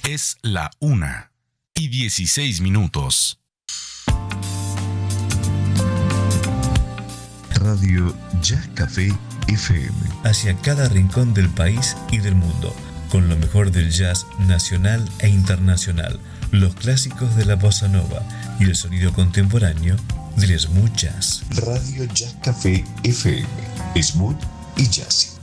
Es la 1:16. Radio Jazz Café FM. Hacia cada rincón del país y del mundo, con lo mejor del jazz nacional e internacional, los clásicos de la bossa nova y el sonido contemporáneo del smooth jazz. Radio Jazz Café FM. Smooth y jazzy.